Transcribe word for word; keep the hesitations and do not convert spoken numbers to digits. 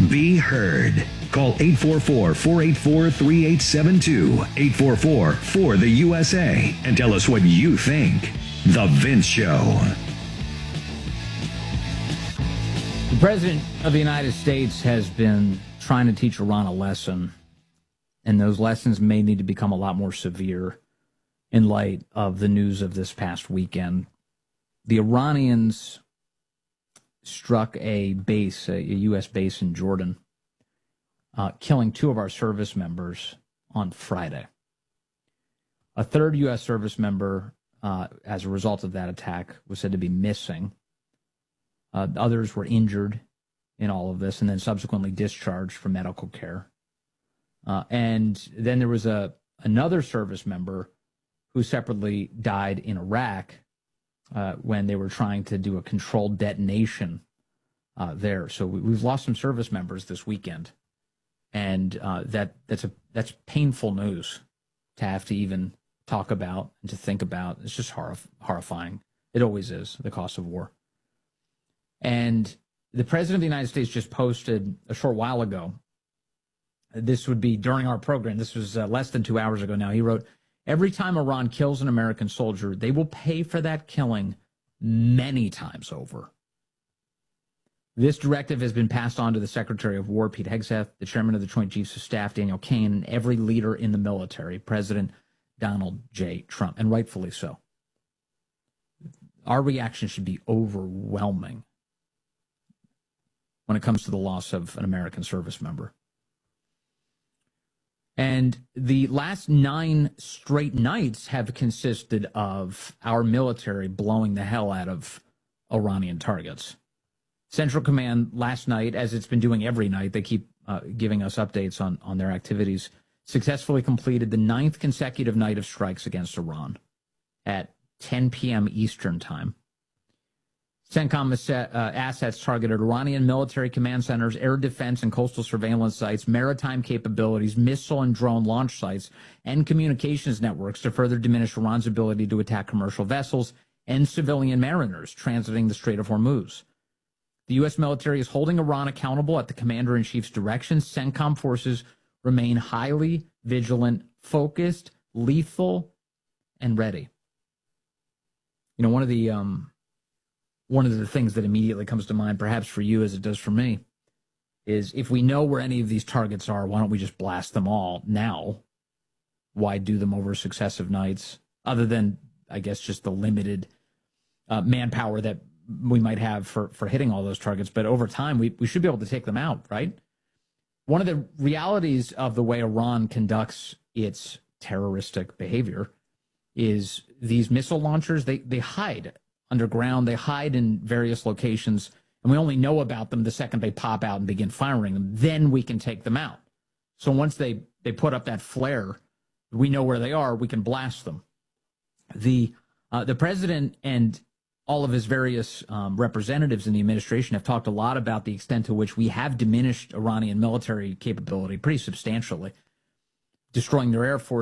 Be heard. Call eight four four, four eight four, three eight seven two, eight four four, four the U S A, and tell us what you think. The Vince Show. The President of the United States has been trying to teach Iran a lesson, and those lessons may need to become a lot more severe in light of the news of this past weekend. The Iranians struck a base, a U S base in Jordan, uh, killing two of our service members on Friday. A third U S service member, uh, as a result of that attack, was said to be missing. Uh, others were injured in all of this and then subsequently discharged for medical care. Uh, and then there was a another service member who separately died in Iraq uh, when they were trying to do a controlled detonation uh, there. So we, we've lost some service members this weekend, and uh, that that's a that's painful news to have to even talk about and to think about. It's just horrif- horrifying. It always is, the cost of war. And the President of the United States just posted a short while ago. This would be during our program. This was uh, less than two hours ago now. He wrote, "Every time Iran kills an American soldier, they will pay for that killing many times over." This directive has been passed on to the Secretary of War, Pete Hegseth, the Chairman of the Joint Chiefs of Staff, Daniel Kaine, and every leader in the military, President Donald J. Trump, and rightfully so. Our reaction should be overwhelming when it comes to the loss of an American service member. And the last nine straight nights have consisted of our military blowing the hell out of Iranian targets. Central Command last night, as it's been doing every night, they keep uh, giving us updates on, on their activities, successfully completed the ninth consecutive night of strikes against Iran at ten p.m. Eastern time. CENTCOM uh, assets targeted Iranian military command centers, air defense and coastal surveillance sites, maritime capabilities, missile and drone launch sites, and communications networks to further diminish Iran's ability to attack commercial vessels and civilian mariners transiting the Strait of Hormuz. The U S military is holding Iran accountable at the commander-in-chief's direction. CENTCOM forces remain highly vigilant, focused, lethal, and ready. You know, one of the... Um, One of the things that immediately comes to mind, perhaps for you as it does for me, is if we know where any of these targets are, why don't we just blast them all now? Why do them over successive nights? Other than, I guess, just the limited uh, manpower that we might have for, for hitting all those targets. But over time, we, we should be able to take them out, right? One of the realities of the way Iran conducts its terroristic behavior is these missile launchers, they, they hide underground. They hide in various locations, and we only know about them the second they pop out and begin firing them. Then we can take them out. So once they, they put up that flare, we know where they are. We can blast them. The uh, the president and all of his various um, representatives in the administration have talked a lot about the extent to which we have diminished Iranian military capability pretty substantially, destroying their air force.